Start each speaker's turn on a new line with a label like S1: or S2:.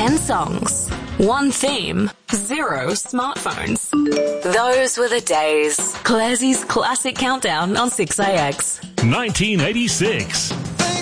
S1: 10 songs. One theme, 0 smartphones. Those were the days. Clarsey's Classic Countdown on 6AX.
S2: 1986.